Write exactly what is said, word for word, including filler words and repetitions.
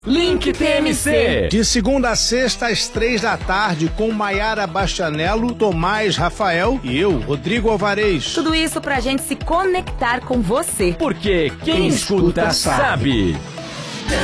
Link T M C. De segunda a sexta, às três da tarde, com Maiara Bastianello, Tomás Rafael e eu, Rodrigo Alvarez. Tudo isso pra gente se conectar com você. Porque quem, quem escuta, escuta sabe. sabe.